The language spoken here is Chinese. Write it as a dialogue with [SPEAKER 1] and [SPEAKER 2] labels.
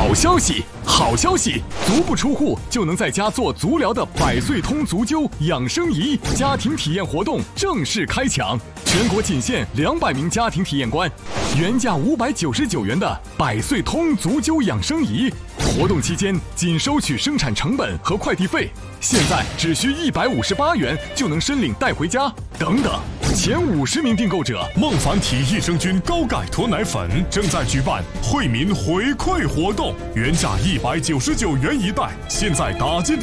[SPEAKER 1] 好消息，好消息！足不出户就能在家做足疗的百岁通足灸养生仪家庭体验活动正式开抢，全国仅限200名家庭体验官，原价599元的百岁通足灸养生仪，活动期间仅收取生产成本和快递费，现在只需158元就能申领带回家。等等，前50名订购者，
[SPEAKER 2] 孟凡体益生菌高钙脱奶粉正在举办惠民回馈活动，原价199元一袋，现在打击